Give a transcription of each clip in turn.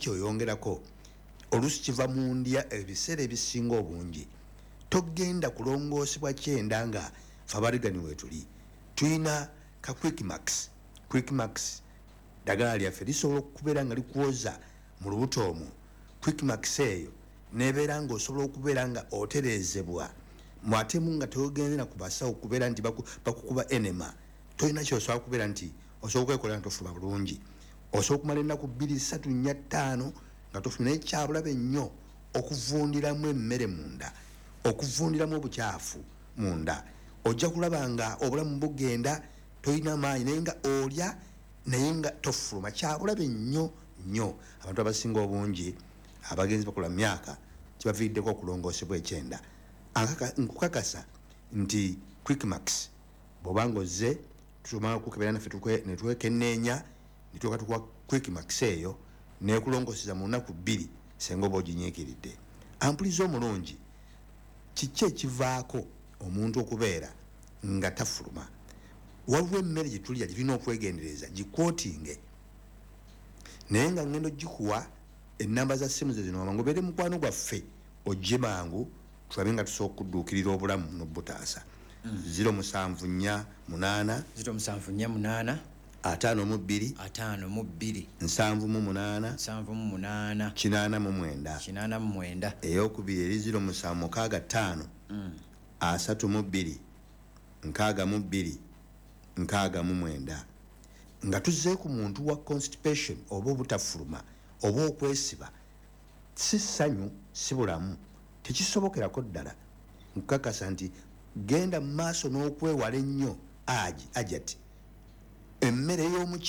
nakyo yongerako olusi kiva mu ndya ebiseera ebisinga obungi togenda kulongoosebwa kyenda nga fabarigani wetuli tuyina ka quick max dagala lyaffe lisobola okubeera nga likuwoza mu lubuto omwo quick max eyo nebeera nga osobola okubeera nga oterezebwa mwatemu nga togendera ku basawo okubeera nti bakukuba enema toyina kyosobola kubeera nti osobola okwekolera nga tofuluma bulungi osobola okumala ennaku 2 3 4 5 nga tofuluma naye kyabulabe nnyo okuvundiramu emmere munda okuvundiramu obukyafu munda ojja kulaba nga obulamu bugenda toyina maanyi naye nga olya naye nga tofuluma kyabulabe nnyo abantu abasinga obungi abagenzi bakola myaka kibaviiriddeko okulongoosebwa ekyenda nkukakasa nti quick max bw'obanga ozze tumala okukebera naffe netwekenneenya netuuka tukwa quick max eyo nekulongooseza mu nnaku 2 senga oba oginyiikiridde ampuliza omulungi kiki ekivaako omuntu okubeera nga tafuluma waliwo emmere gye tulya gye tulina okwegendereza gikwotinge naye nga ngendo gikuwa ennamba za simu ze zino amangu obeere mukwano gwaffe ojje mangu tulabe nga tusobola okudduukirira obulamu n'obutaasa 074 8 074 52 52 78 78 89 eyokubiri eri 0765 32 62 69 nga tuzze ku muntu wa constipation oba obutafuluma oba okwesiba si ssanyu si bulamu tekisobokerako ddala nkakasa nti genda mu maaso n'okwewala ennyo ajati emmere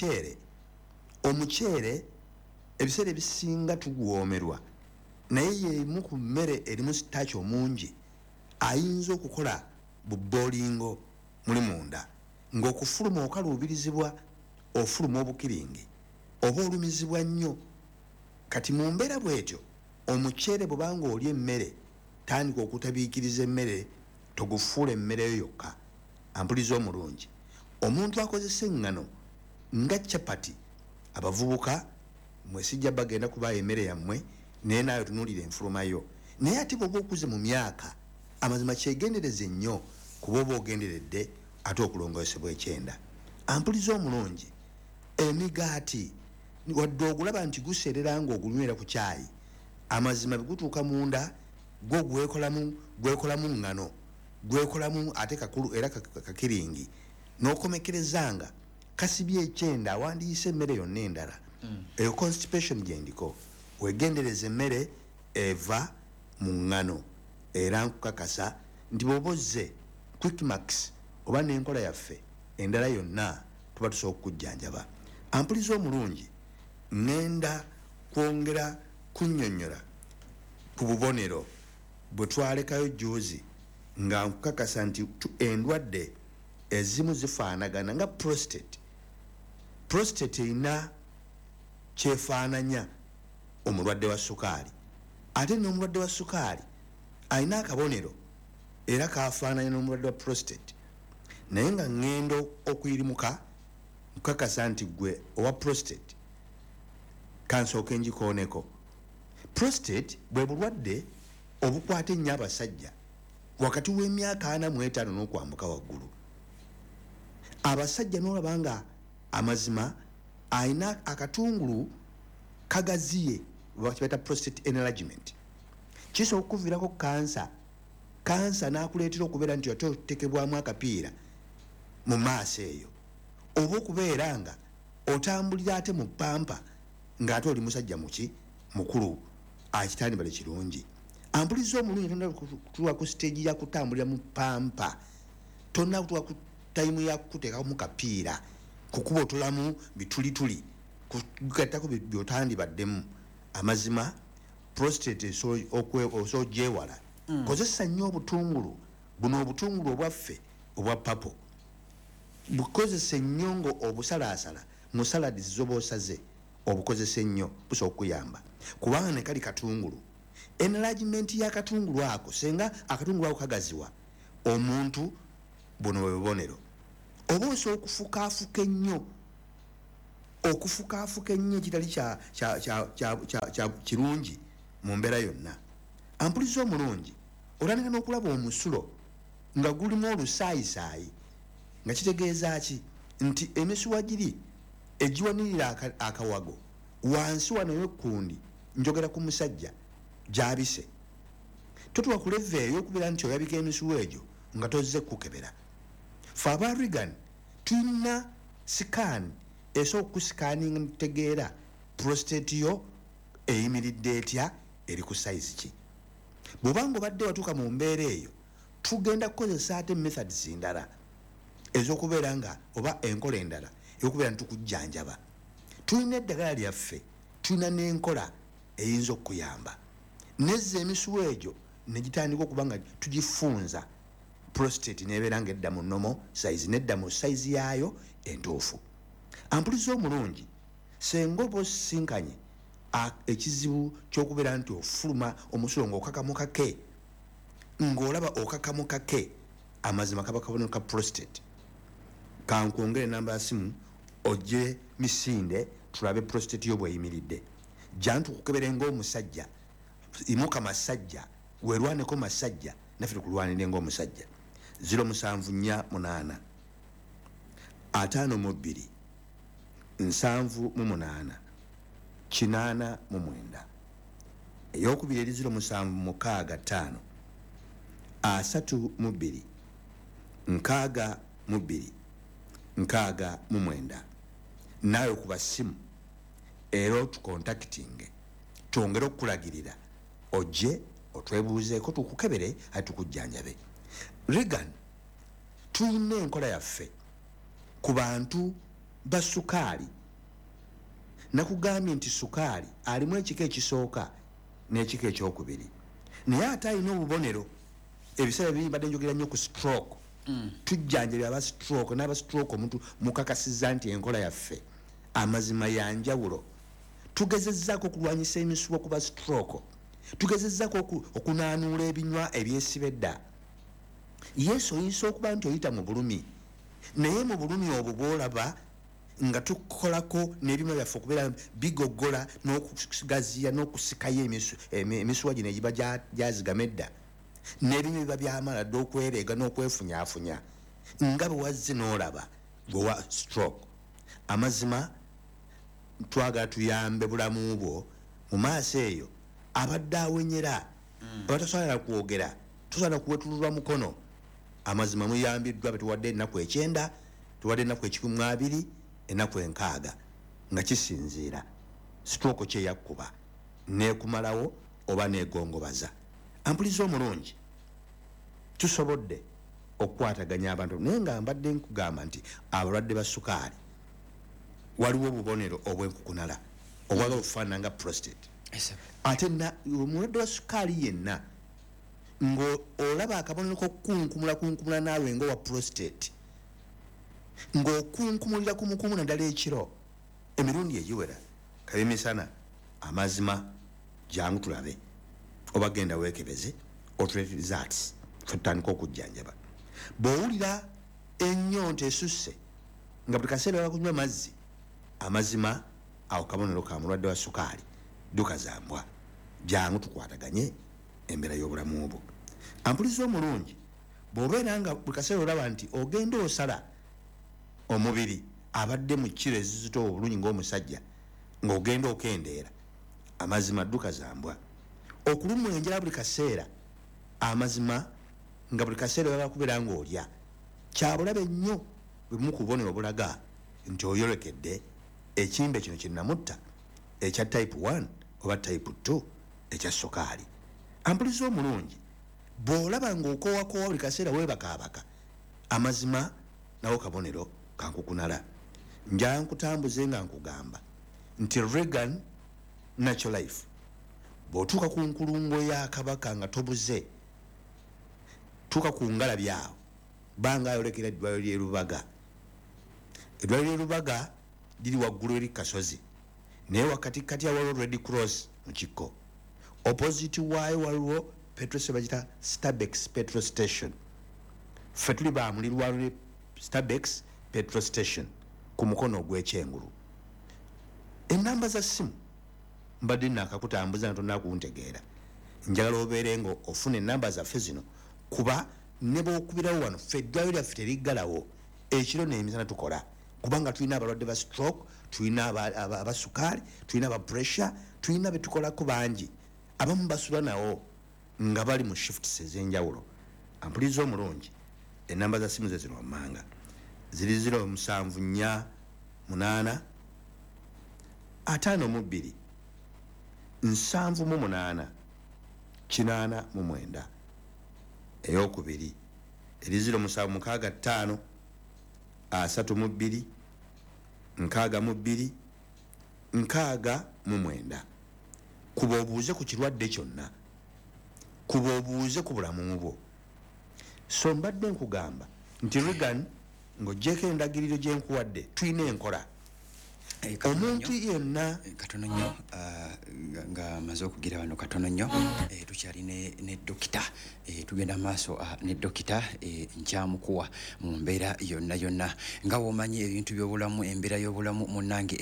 y'omuceere ebiseera ebisinga tuguwoomerwa naye yemu ku mmere erimu sitaaki omungi ayinza okukola buboolingo muli munda ng'okufuluma okaluubirizibwa ofuluma obukiringi oba olumizibwa nnyo kati mu mbeera bwetyo omuceere bw'obanga oli emmere tandika okutabiikiriza emmere togufuula emmere yo yokka ampuliza omulungi omuntu akozesa eŋŋano nga chapati abavubuka mwesijja bagenda kubaayo emmere yammwe naye naayo tunuulira enfulumayo naye ate bw'oba okuze mu myaka amazima kyegendereze nnyo kuba oba ogenderedde ate okulongoosebwa ekyenda ampuliza omulungi emigaati wadde ogulaba nti guseerera ng'ogunywera ku kyayi amazima bigutuuka munda gwo gwekolamu ŋŋano gwekolamu ate kakulu era kakiringi n'okomekerezanga kasibye ekyenda awandiise emmere yonna endala eyo constipation gyendiko wegendereza emmere eva mu ŋŋano era nkukakasa nti bw'obozze quick max oba n'enkola yaffe endala yonna tuba tusobola okujjanjaba ampuliza omulungi ngenda kwongera kunnyonnyola ku bubonero bwe twalekayo juuzi nga nkukakasa nti endwadde ezimu zifaanagana nga prostate erina kyefaananya omulwadde wa sukaali ate n'omulwadde wa sukaali alina akabonero era kafaananya n'omulwadde wa prostate naye nga ŋŋenda okuyirimuka nkukakasa nti gwe owa prostate kansooka enjikooneko prostate bwe bulwadde obukwata ennyo abasajja wakati w'emyaka 45 n'okwambuka waggulu abasajja n'olaba nga amazima alina akatungulu kagaziye bakibata prostate enlargement kisobola okukuviirako kansa n'akuleetera okubeera nti ate otekebwamu akapiira mu maaso eyo oba okubeera nga otambulira ate mu pampa ng'ate oli musajja mukulu akitandibale kirungi ampuliza omulungi tonna kutuwa ku stage ya kutambulira mu pampa tonna kutuwa ku time ya kuteekamu mu kapiira kukuba otolamu bitulituli kugattako byotandibaddemu amazima prostate osobola gyewala kozesa nnyo obutungulu buno obutungulu obwaffe obwa papo bukozese nnyo ngo obusalaasala mu saladi zizoba osaze obukozese ennyo busobola okuyamba kubanga ne kali katungulu enlargement y'akatungulu ako senga akatungulu ako kagaziwa omuntu buno bwe bubonero oba osobola okufukaafuka ennyo okufukaafuka ennyo ekitali kya kirungi mu mbeera yonna. Ampuliza omulungi olwanira n'okulaba omusulo nga gulimu olusaayisaayi nga kitegeeza ki nti emisuwa giri egiwanirira akawago wansi wano w'ekkundi njogera ku musajja gyabise. Totuwa ku leve ey'okubeera nti oyabika emisuwa egyo nga tozze kukebera. Fe aba Reagan tulina sikaani esobola okusikaaninga nitutegeera prostate yo eyimiridde etya, eri ku sayizi ki. Bw'obanga obadde watuuka mu mbeera eyo tugenda kukozesa ate methods ndala ez'okubeera nga oba enkola endala ey'okubeera ntukujjanjaba. Tulina eddagala lyaffe, tulina n'enkola eyinza okuyamba nezza emisuwa egyo negitandika okuba nga tugifunza prostate nebeera nga edda mu nomo size nedda mu size yaayo entuufu. Ampuliza omulungi senga oba osisinkanye ekizibu ky'okubeera nti ofuluma omusulo ng'okakamukake ng'olaba okakamukake, amazima kaba kabonero ka prostate. Kankwongere namba ya simu ojje misinde tulabe prostate yo bweyimiridde. Jantu kukebere ng'omusajja imuka masajja werwaneko masajja naffe tukulwanire ng'omusajja. 074 52 7 8 9 eyokubiri eri 076 5 32 6 nawe kuba simu era otukontakitinge twongere okukulagirira ojje otwebuuzeeko tukukebere ate tukujjanjabe. Reagan tulina enkola yaffe ku bantu ba sukaali. Nakugambye nti sukaali alimu ekika ekisooka n'ekika ekyokubiri, naye ate alina obubonero. Ebiseera biri mbadde njogera nnyo ku stroke. Tujjanjabya aba stroke n'aba stroke omuntu mukakasizza nti enkola yaffe amazima yanjawulo. Tugezezzaako okulwanyisa emisuwa kuba stroke, tugezezzaako okunaanuula ebinywa ebyesiba edda. Yesu oyinza okuba nti oyita mu bulumi, naye mu bulumi obwo bw'olaba nga tukolako n'ebinywa byaffe okubeera bigoggola n'okugaziya n'okusikayo emisuwa gino egiba gyazigama edda, n'ebinywa biba byamala dde okwereega n'okwefunyaafunya nga bwe wazze n'olaba gwewa stroke. Amazima twagala tuyambe bulamu bwo mu maaso eyo abadde awenyera abatasobola kwogera, tosobola kuwetululwa mukono. Amazima muyambiddwa betuwadde ennaku 9, tuwadde ennaku 12, ennaku 6 nga kisinziira stroke kyeyakkuba neekumalawo oba neegongobaza. Ampuliza omulungi tusobodde okukwataganya abantu, naye nga mbadde nkugamba nti abalwadde ba sukaali waliwo obubonero obwenkukunala obwagala okufaanana nga prostate. Ate omulwadde wa sukaali yenna ng'olaba akabonero k'okukunkumula naawe ng'owa prostate, ng'okunkumulira ku mukumu naddala ekiro emirundi egiwera kabimisana, amazima jangu tulabe oba genda weekebeze otulete results ffe tutandika okujjanjaba. Bw'owulira ennyonta esusse nga buli kaseera oba kunywa mazzi, amazima awo kabonero ka mulwadde wa sukaali dukazambwa. Jangu tukwataganye embeera y'obulamu bwo. Ampuliza omulungi bw'obeera nga buli kaseera olaba nti ogenda osala omubiri abadde mu kiro ezizitowa obulungi ng'omusajja ng'ogenda okendeera, amazima dukazambwa. Okulumwa enjala buli kaseera, amazima nga buli kaseera oyagala kubeera ng'olya, kyabulabe nnyo bwe ku bubonero obulaga nti oyolekedde ekimbe kino kinnamutta ekya type 1 oba type 2 ekya sukaali. Ampuliza omulungi bw'olaba ng'okoowakoowa buli kaseera weebakaabaka, amazima nawo kabonero kankukunala. Njala nkutambuze nga nkugamba nti Reagan Natural Life bw'otuuka ku nkulungo ya Kabaka nga tobuze, tuuka ku ngalabi awo banga ayolekera eddwaliro ly'e Lubaga. Eddwaliro ly'e Lubaga liri waggulu eri kasozi, naye wakatikati waliwo Red Cross mu kikko. Opposite waayo waliwo petrol bagita Starbex petrol station. Ffe tuli bamulirwa Starbex petrol station ku mukono ogw'ekyengulu. enamba za simu mbadde nakakutambuza nga tonakuntegeera njagala obeere nga ofuna enamba zaffe zino kuba ne bwokubirawo wano ffe eddwaliro lyaffe teriggalawo ekiro n'emisana tukola kubanga tulina abalwadde ba stroke tulina abasukaali tulina aba pressure tulina betukolako bangi abamu basula nawo nga bali mu shifts ez'enjawulo ampuliza omulungi enamba za simu ze zino wammanga ziri 074 8 52 78 89 eyokubiri eri 0765 32 62 69 kuba obuuze ku kirwadde kyonna kuba obuuze ku bulamu bwo so mbadde nkugamba nti Reagan ng'oggyeko endagiriro gye nkuwadde tulina enkola omuntu yenna katono nnyo nga maze okugira wano katono nnyo tukyali ne dokita tugenda maaso ne dokita nkyamukuwa mu mbeera yonna nga womanyi ebintu by'obulamu embeera y'obulamu munnange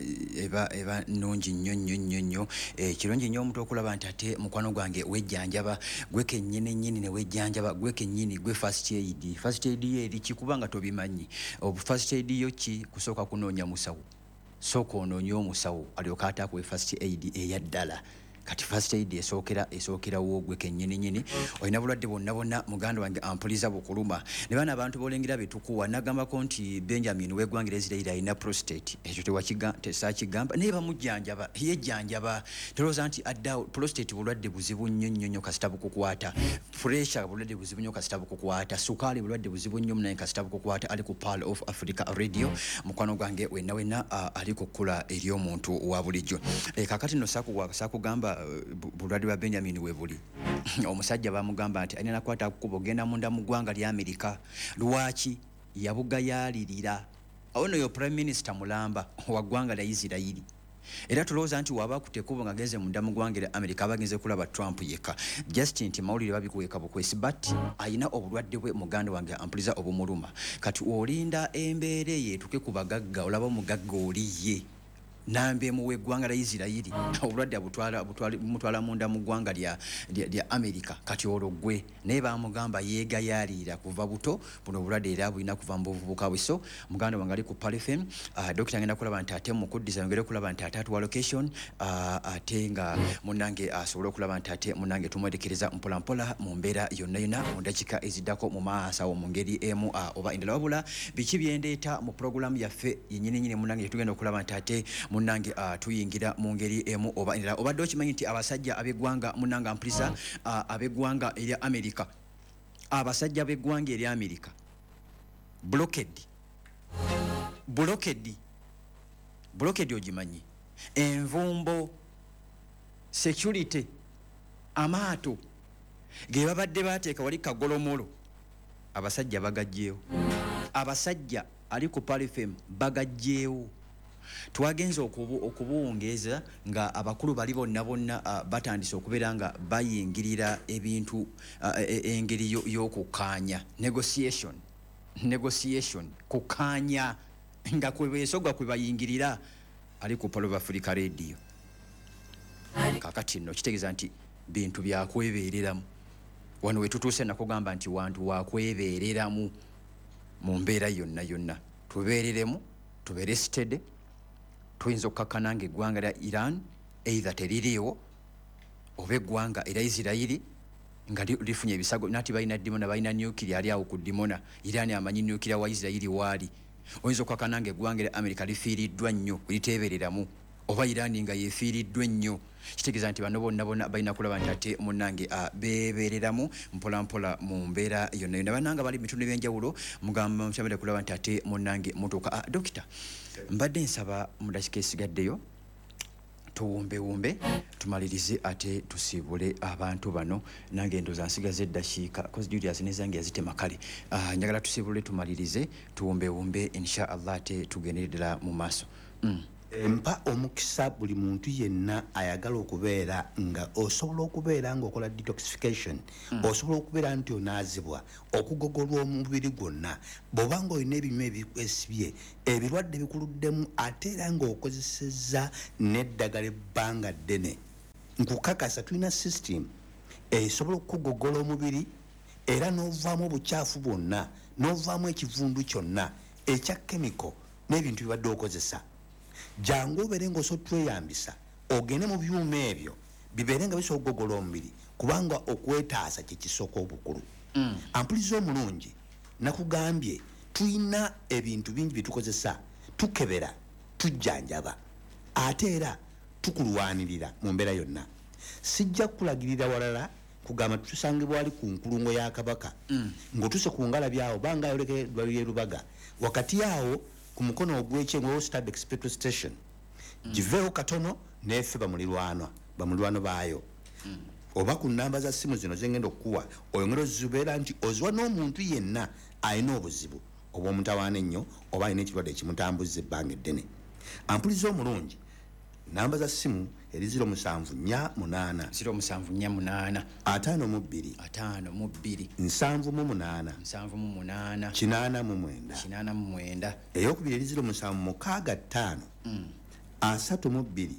eba nnungi nnyo kirungi nnyo omuntu okulaba nti ate mukwano gwange wejjanjaba gwe kennyini ne wejjanjaba gwe kennyini gwe first aid eri kikuba nga tobimanyi first aid yo ki kusooka kunoonya musawo soko onoonye omusawo alyoka atakuwe first aid eyaddala kati first aid esookerawo gwe kennyini olina bulwadde bonna muganda wange ampuliza bukuluma ne bana abantu bolengera betukuwa nagambako nti Benjamin wegwangira Israel alina prostate ekyo tesakigamba naye bamujjanjaba yejjanjaba terowooza nti adda prostate bulwadde buzibu nnyo kasita bukukwata pressure bulwadde buzibu nnyo kasita bukukwata sukaali bulwadde buzibu nnyo naye kasita bukukwata ali ku Pearl of Africa Radio mukwano gwange wenna ali kukula eri omuntu wa bulijjo kakati no sakugamba bulwadde bwa Benjamin webuli omusajja bamugamba nti alina kwata kukubo genda munda mu ggwanga lya Amerika lwaki yabugayalirira ono yo prime minister mulamba wa ggwanga lya Israeli era tulowooza nti waba kutekubo nga genze munda mu ggwanga lya Amerika abagenze kulaba Trump yekka just nti mawulire babikuweka bukwesi but ayina obulwadde bwe muganda wange ampuliza obumuluma kati olinda embeera yeetuke ku bagagga olaba omugagga oliye nambe muwe ggwanga lya Israeli obulwadde mutwala munda mu ggwanga lya Amerika kati olwo naye bamugamba yeegayalira kuva buto buno obulwadde era bulina kuva mu buvubuka bwe so muganda wange ali ku Palefem dokita ngenda kulaba nti ate mukuddiza yongere kulaba nti ate atuwa location ate nga munnange asobole okulaba nti ate munnange tumwerekereza mpolampola mu mbeera yonna mu dakika eziddako mu maaso awo mu ngeri emu oba endala wabula biki byendeeta mu programu yaffe yennyini munnange tugenda okulaba nti ate munnange tuyingira mu ngeri emu oba endala obadde okimanyi nti abasajja ab'eggwanga munnange ampuliza ab'eggwanga erya Amerika abasajja b'eggwanga erya Amerika blocked ogimanyi envumbo security amaato ge babadde bateeka wali kagolomolo abasajja bagajjeewo abasajja ali ku Palefem bagajjeewo twagenza okubuwongeza nga abakulu bali bonna batandise okubeera nga bayingirira ebintu engeri y'okukaanya negotiation kukaanya nga kwebesogwa kwe bayingirira ali ku Pearl of Africa Radio kakati nno kitegeeza nti bintu byakwebeereramu wano wetutuuse nakugamba nti wantu wakwebeereramu mu mbeera yonna tubeereremu tubeere steady tuyinza okukakkana nga eggwanga lya Iran either teririiwo oba eggwanga erya Israeli nga lifunye ebisago nati balina dimona balina nuclear ali awo ku dimona Iran amanyi nuclear wa Israeli waali oyinza okukakkana nga eggwanga lya America lifiiriddwa nnyo liteebereramu oba Iran nga yefiiriddwa ennyo kitegeeza nti bano bonna balina kulaba nti ate munnange beebeereramu mpolampola mu mbeera yonna bannanga bali bitundu ebyenjawulo mugamba mukyamere kulaba nti ate munnange mutuuka dokita mbadde nsaba mu dakika esigaddeyo tuwumbewumbe tumalirize ate tusiibule abantu bano nange ndooza nsigaze eddakiika kozi Julius nezange yazitema kale njagala tusiibule tumalirize tuwumbewumbe insha Allah ate tugenderera mu maaso Mpa omukisa buli muntu yenna ayagala okubeera nga osobola okubeera ng'okola detoxification, osobola okubeera nti onaazibwa, okugogolwa omubiri gwonna, bw'oba ng'olina ebinywa ebikwesibye, ebirwadde bikuluddemu, ate era ng'okozesezza n'eddagala ebbanga ddene. Nkukakasa tulina system esobola okugogola omubiri era n'ovaamu obukyafu bwonna, n'ovaamu ekivundu kyonna ekya chemical n'ebintu bibadde okozesa. Jangu obeere ng'osobola tweyambisa ogende mu byuma ebyo bibeere nga bisobola okugogola omubiri, kubanga okwetaasa kye kisooka obukulu. Ampuliza omulungi, nakugambye tulina ebintu bingi bye tukozesa, tukebera, tujjanjaba, ate era tukulwanirira mu mbeera yonna. Sijja kulagirira walala kugamba tusangibwa ali ku nkulungo ya Kabaka ng'otuse ku ngalabi awo banga yoleke dwaliye Lubaga wakati awo ku mukono ogw'ekyengo Stadex petrol station giveewo katono nefe bamulirwano baayo oba ku namba za simu zino zengenda okuwa oyongera ozibeera nti oziwa n'omuntu yenna alina obuzibu obw'omutawaana ennyo oba alina ekirwadde ekimutambuzza ebbanga eddene. Ampuliza omulungi, namba za simu eri 0748 0748 52 78 89 eyokubiri eri 0765 32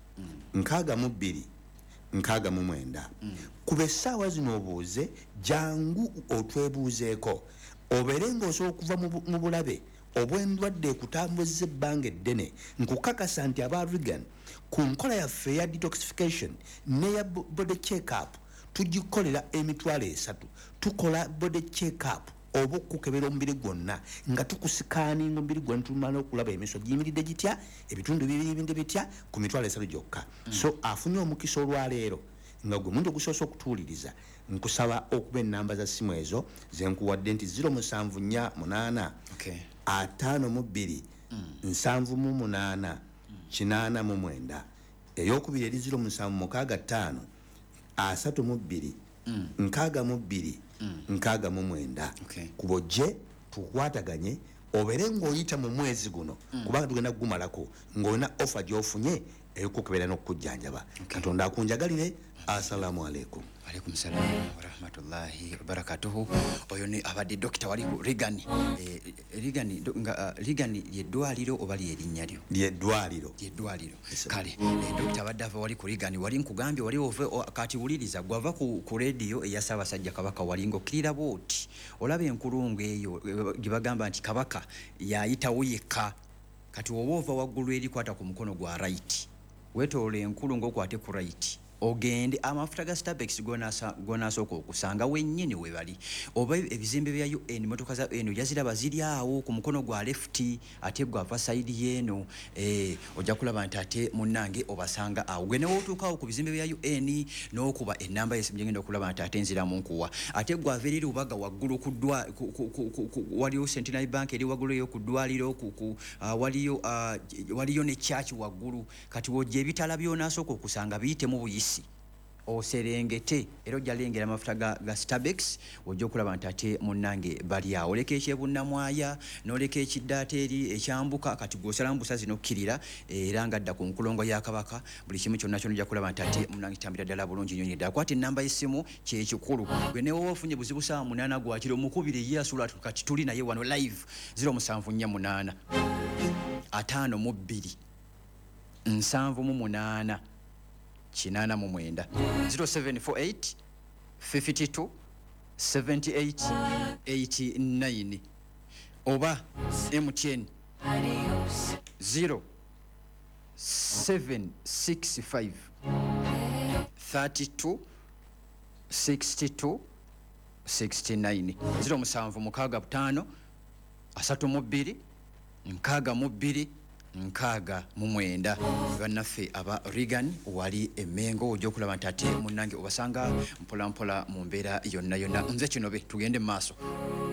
62 kuba essaawa zino obuuze jangu otwebuuzeeko obeere ng'osobola okuva mu bulabe obw'endwadde ekutambuzza ebbanga eddene. Nkukakasa nti aba Regan ku nkola yaffe eya detoxification n'eya body check-up tugikolera emitwalo 3. Tukola body check-up oba okukebera omubiri gwonna nga tukusikaaninga omubiri gwonna tumala okulaba emiso giyimiridde gitya, ebitundu bibiri bitya ku mitwalo 3 gyokka. So afunye omukisa olwaleero nga gwe muntu ogusoose okutuuliriza, nkusaba okuba ennamba za simu ezo zenkuwadde nti 0748 52 78 89 eyokubiri eri 0765 32 62 69 kubojje tukwataganye obeere ng'oyita mu mwezi guno kubanga tugenda kugumalako ng'olina offer gy'ofunye ey'okukebera n'okujjanjaba. Katonda akunjagalire. Assalamu alaikum. Alaikum salam wa rahmatullahi wa barakatuhu. Oyo ne abadde dokita wali ku Regan. Regan yeddwaliro oba lyerinnya lyo? Lyeddwaliro. Kale dokita abadde ava wali ku Regan, wali nkugambye wali ove kati wuliriza gwava ku radio eya Ssaabasajja Kabaka wali ng'okkirira bw'oti olaba enkulungu eyo gye bagamba nti Kabaka yayitawo yekka. Kati woba ova waggulu erikwata ku mukono gwa right wetoola enkulungu okwate ku right ogende amafuta ga Stabex gonasooka okusanga wennyini we bali oba ebizimbe bya UN motoka za UN ojaziraba ziri awo ku mukono gwa left ate gwava side yeno ojja kulaba nti ate munnange obasanga awo gwe newotuukawo ku bizimbe bya UN n'okuba ennamba yesimu gyengenda okulaba nti ate nzira mu nkuwa ate gwava eri Lubaga waggulu waliyo Centenary Bank eri waggulu eyo ku ddwaliro waliyo ne church waggulu. Kati wojja ebitala by'onaasooka okusanga biyite mu buyisi oserengete era ojja lengera amafuta ga Stabex ojja okulaba nti ate munnange bali awo. Oleka ekyebunnamwaya n'oleka ekiddaata eri ekyambuka kati gw'osalamu busazi n'okkirira era ng'adda ku nkulongo ya Kabaka buli kimu kyonna kyonna ojja kulaba nti ate munnange tambira ddala bulungi nnyo ddala. Kwata ennamba y'essimu kyekikulu gwe newoba ofunye buzibu 8 gwakiro omukubire ye asula kati tuli naye wano live 0748 52 78 89 0748 52 78 89 oba MTN 0765 32 62 69 0765 32 62 69 bannaffe aba Regan wali Emengo ojja okulaba nti ate munnange obasanga mpola mu mbeera yonna. Nze kino be tugende mu maaso.